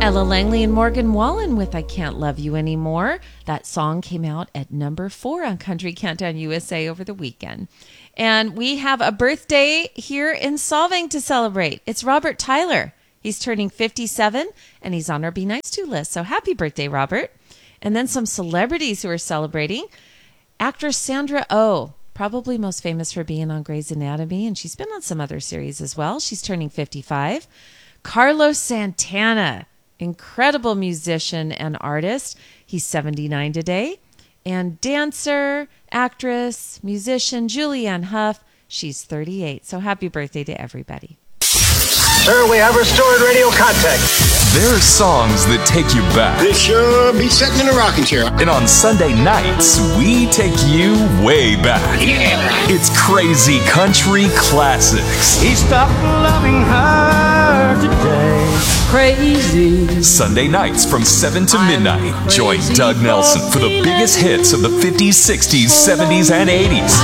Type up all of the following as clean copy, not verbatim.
Ella Langley and Morgan Wallen with I Can't Love You Anymore. That song came out at number 4 on Country Countdown USA over the weekend. And we have a birthday here in Solvang to celebrate. It's Robert Tyler. He's turning 57, and he's on our Be Nice To list. So happy birthday, Robert. And then some celebrities who are celebrating. Actress Sandra Oh, probably most famous for being on Grey's Anatomy, and she's been on some other series as well. She's turning 55. Carlos Santana, incredible musician and artist. He's 79 today. And dancer, actress, musician Julianne Hough, she's 38. So happy birthday to everybody. Sir, we have restored radio contact. There are songs that take you back. This sure be sitting in a rocking chair. And on Sunday nights, we take you way back. Yeah. It's Crazy Country Classics. He stopped loving her today. Crazy. Sunday nights from 7 to midnight. Join Doug Nelson for the biggest hits of the 50s, 60s, 70s, and 80s.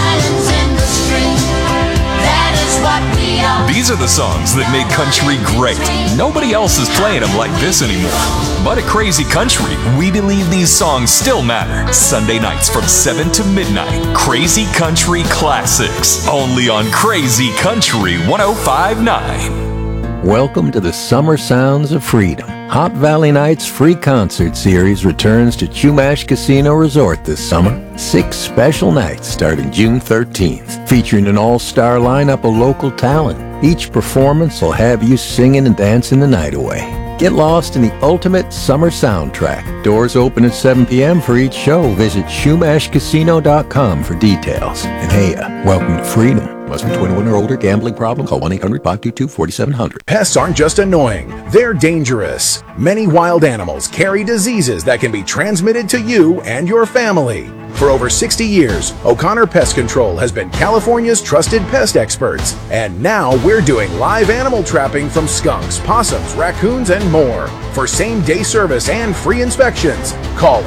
These are the songs that made country great. Nobody else is playing them like this anymore. But at Crazy Country, we believe these songs still matter. Sunday nights from 7 to midnight. Crazy Country Classics. Only on Crazy Country 105.9. Welcome to the Summer Sounds of Freedom. Hot Valley Nights free concert series returns to Chumash Casino Resort this summer. 6 special nights starting June 13th, featuring an all-star lineup of local talent. Each performance will have you singing and dancing the night away. Get lost in the ultimate summer soundtrack. Doors open at 7 p.m. for each show. Visit SchumashCasino.com for details. And hey, welcome to freedom. Must be 21 or older. Gambling problem? Call 1-800-522-4700. Pests aren't just annoying, they're dangerous. Many wild animals carry diseases that can be transmitted to you and your family. For over 60 years, O'Connor Pest Control has been California's trusted pest experts. And now we're doing live animal trapping from skunks, possums, raccoons, and more. For same-day service and free inspections, call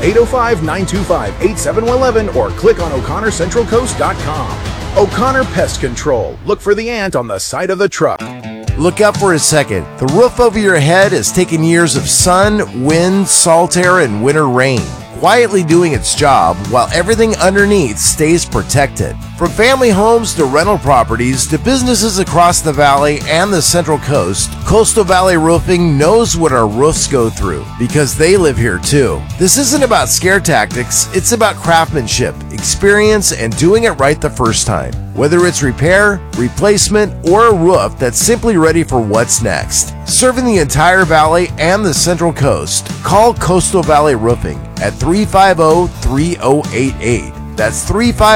805-925-8711 or click on O'ConnorCentralCoast.com. O'Connor Pest Control. Look for the ant on the side of the truck. Look up for a second. The roof over your head has taken years of sun, wind, salt air, and winter rain, quietly doing its job while everything underneath stays protected. From family homes to rental properties to businesses across the valley and the Central Coast, Coastal Valley Roofing knows what our roofs go through because they live here too. This isn't about scare tactics, it's about craftsmanship, experience, and doing it right the first time. Whether it's repair, replacement, or a roof that's simply ready for what's next. Serving the entire valley and the Central Coast, call Coastal Valley Roofing at 350-3088. That's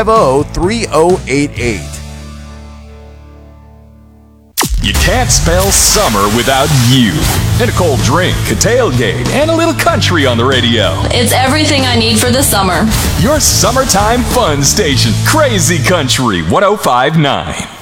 350-3088. You can't spell summer without you. And a cold drink, a tailgate, and a little country on the radio. It's everything I need for the summer. Your summertime fun station, Crazy Country 105.9.